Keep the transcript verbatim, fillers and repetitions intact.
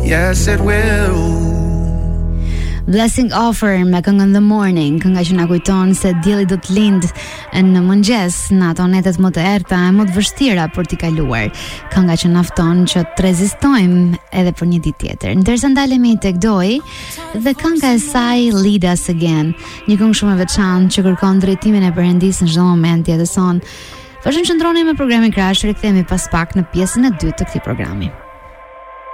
yes it will. Blessing Offer me këngën The Morning, kënga që na kujton se dielli do të lind në mëngjes në ato netet më të errta e më të vështira për t'i kaluar. Kënga që na fton që të rezistojmë edhe për një ditë tjetër. Ndërsa ndalemi tek Doi dhe kënga e saj Lead Us Again, një këngë shumë e veçantë që kërkon drejtimin e Perëndisë në çdo moment jetës son. Vazhdojmë të ndroni me programin Crash, rikthehemi pas pak në pjesën e dytë të këtij programi.